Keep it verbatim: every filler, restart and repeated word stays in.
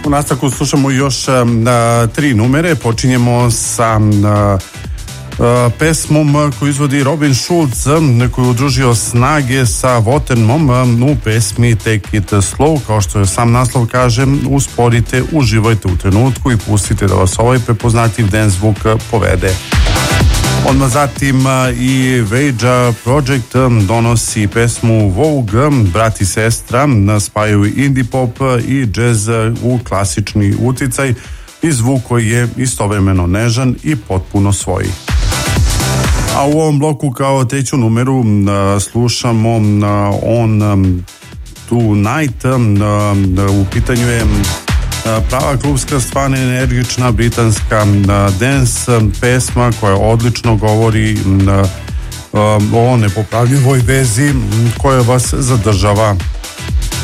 U nastavku slušamo još um, tri numere. Počinjemo sa um, uh, pesmom koju izvodi Robin Schulz, koji je udružio snage sa Watermom um, u pesmi Take It Slow. Kao što je sam naslov kaže, usporite, uživajte u trenutku i pustite da vas ovaj prepoznatljiv dance zvuk povede. Odmah zatim i Vage Project donosi pesmu Vogue, brat i sestra spajaju indie pop i jazz u klasični uticaj i zvuk koji je istovremeno nežan i potpuno svoj. A u ovom bloku kao treću numeru slušamo On Tonight, u pitanju je prava klubska, stvarno energična britanska dance pesma koja odlično govori o nepopravljivoj vezi koja vas zadržava